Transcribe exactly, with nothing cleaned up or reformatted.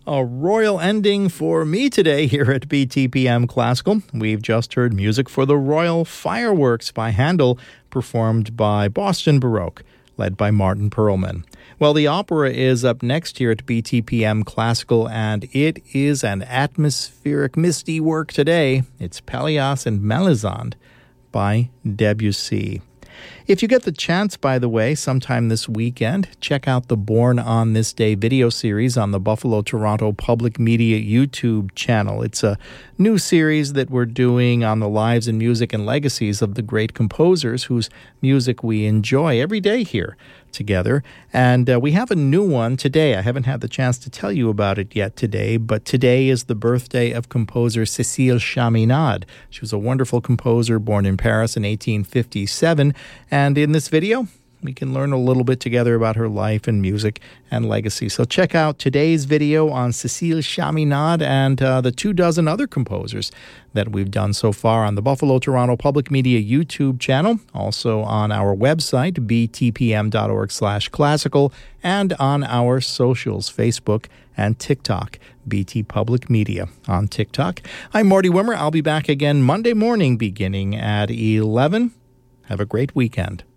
A royal ending for me today here at B T P M Classical. We've just heard music for the Royal Fireworks by Handel, performed by Boston Baroque, led by Martin Perlman. Well, the opera is up next here at B T P M Classical, and it is an atmospheric, misty work today. It's Pelléas and Mélisande by Debussy. If you get the chance, by the way, sometime this weekend, check out the Born on This Day video series on the Buffalo Toronto Public Media YouTube channel. It's a new series that we're doing on the lives and music and legacies of the great composers whose music we enjoy every day here together. And uh, we have a new one today. I haven't had the chance to tell you about it yet today, but today is the birthday of composer Cécile Chaminade. She was a wonderful composer born in Paris in eighteen fifty-seven. And in this video, we can learn a little bit together about her life and music and legacy. So check out today's video on Cécile Chaminade and uh, the two dozen other composers that we've done so far on the Buffalo Toronto Public Media YouTube channel, also on our website, b t p m dot org slash classical, and on our socials, Facebook and TikTok, B T Public Media on TikTok. I'm Marty Wimmer. I'll be back again Monday morning beginning at eleven. Have a great weekend.